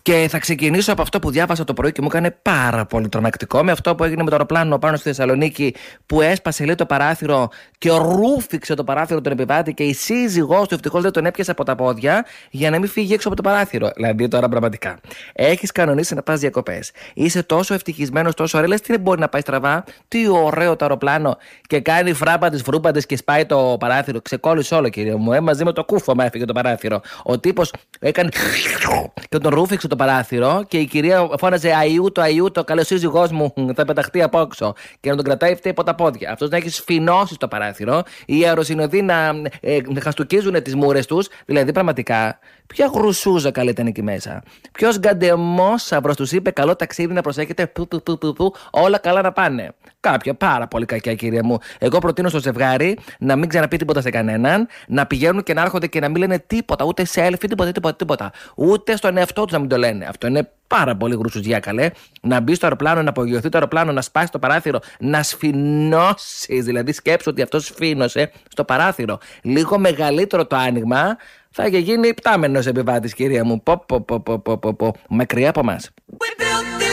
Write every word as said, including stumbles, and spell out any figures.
Και θα ξεκινήσω από αυτό που διάβασα το πρωί και μου έκανε πάρα πολύ τρομακτικό. Με αυτό που έγινε με το αεροπλάνο πάνω στη Θεσσαλονίκη, που έσπασε λέει το παράθυρο και ρούφηξε το παράθυρο τον επιβάτη και η σύζυγός του ευτυχώς δεν τον έπιασε από τα πόδια για να μην φύγει έξω από το παράθυρο. Δηλαδή τώρα πραγματικά. Έχεις κανονίσει να πας διακοπές. Είσαι τόσο ευτυχισμένος, τόσο ωραίο. Λες τι δεν μπορεί να πάει στραβά. Τι ωραίο το αεροπλάνο. Και κάνει φράπαντες, φρούπαντες και σπάει το παράθυρο. Ξεκόλλησε όλο, κύριε μου. Ε, μαζί με το κούφωμα έφυγε το παράθυρο. Ο τύπος έκανε και τον ρούφηξε το παράθυρο και η κυρία φώναζε Αϊούτο, Αϊούτο, καλός σύζυγός μου, θα πεταχτεί από έξω. Και να τον κρατάει αυτή από τα πόδια. Αυτός να έχει σφινώσει στο παράθυρο, οι αεροσυνοδοί να ε, χαστουκίζουν τις μούρες τους. Δηλαδή, πραγματικά, ποια γρουσούζα καλή ήταν εκεί μέσα. Ποιος γκαντεμόσαυρος τους είπε καλό ταξίδι να προσέχετε, που, που, που, που, που, όλα καλά να πάνε. Κάποια πάρα πολύ κακιά, κύριε μου. Εγώ προτείνω στο ζευγάρι να μην ξαναπεί τίποτα σε κανέναν, να πηγαίνουν και να έρχονται και να μην λένε τίποτα, ούτε selfie, τίποτα, τίποτα, τίποτα. Ούτε στον εαυτό τους να μην το λένε. Αυτό είναι πάρα πολύ γρουσουζιά, καλέ. Να μπει στο αεροπλάνο, να απογειωθεί το αεροπλάνο, να σπάσει το παράθυρο, να σφινώσει. Δηλαδή, σκέψου ότι αυτό σφίνωσε στο παράθυρο. Λίγο μεγαλύτερο το άνοιγμα, θα είχε γίνει υπτάμενος επιβάτης, κυρία μου. Πο, πο, πο, πο, πο, πο. Μακριά από εμάς.